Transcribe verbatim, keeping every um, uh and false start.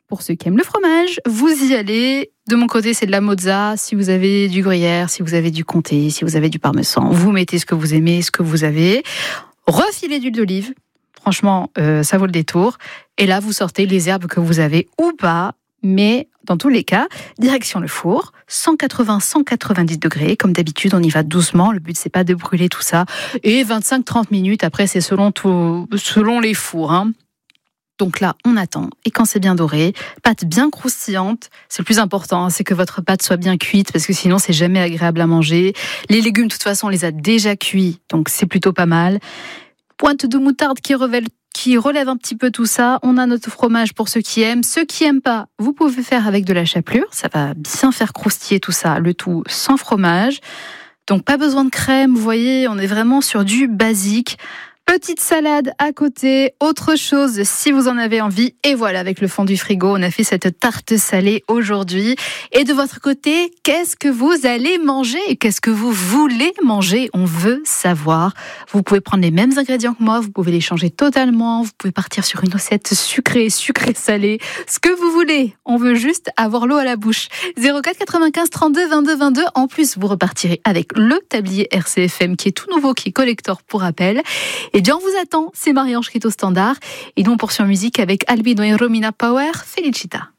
pour ceux qui aiment le fromage, vous y allez. De mon côté, c'est de la mozza. Si vous avez du gruyère, si vous avez du comté, si vous avez du parmesan, vous mettez ce que vous aimez, ce que vous avez. Refilez d'huile d'olive. Franchement, euh, ça vaut le détour. Et là, vous sortez les herbes que vous avez ou pas. Mais dans tous les cas, direction le four, cent quatre-vingts à cent quatre-vingt-dix degrés. Comme d'habitude, on y va doucement. Le but, c'est pas de brûler tout ça. Et vingt-cinq à trente minutes, après, c'est selon, tout, selon les fours. Hein. Donc là, on attend. Et quand c'est bien doré, pâte bien croustillante, c'est le plus important, hein, c'est que votre pâte soit bien cuite, parce que sinon, c'est jamais agréable à manger. Les légumes, de toute façon, on les a déjà cuits, donc c'est plutôt pas mal. Pointe de moutarde qui relève, qui relève un petit peu tout ça. On a notre fromage pour ceux qui aiment. Ceux qui aiment pas, vous pouvez faire avec de la chapelure. Ça va bien faire croustiller tout ça, le tout sans fromage. Donc pas besoin de crème, vous voyez, on est vraiment sur du basique. Petite salade à côté, autre chose si vous en avez envie. Et voilà, avec le fond du frigo, on a fait cette tarte salée aujourd'hui. Et de votre côté, qu'est-ce que vous allez manger? Qu'est-ce que vous voulez manger? On veut savoir. Vous pouvez prendre les mêmes ingrédients que moi, vous pouvez les changer totalement. Vous pouvez partir sur une recette sucrée, sucrée-salée, ce que vous voulez. On veut juste avoir l'eau à la bouche. zéro quatre quatre-vingt-quinze trente-deux vingt-deux vingt-deux. En plus, vous repartirez avec le tablier R C F M qui est tout nouveau, qui est collector pour rappel. Eh bien, on vous attend, c'est Marie-Ange qui est au standard. Et nous, on poursuit en musique avec Albino et Romina Power, Felicita.